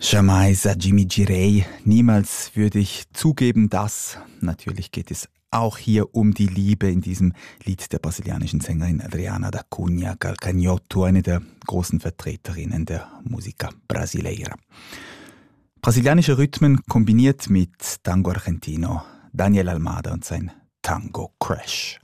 Jamais Jimmy Girei. Niemals würde ich zugeben, dass. Natürlich geht es auch hier um die Liebe in diesem Lied der brasilianischen Sängerin Adriana da Cunha Calcanhoto, eine der großen Vertreterinnen der Musica Brasileira. Brasilianische Rhythmen kombiniert mit Tango Argentino, Daniel Almada und sein Tango Crash.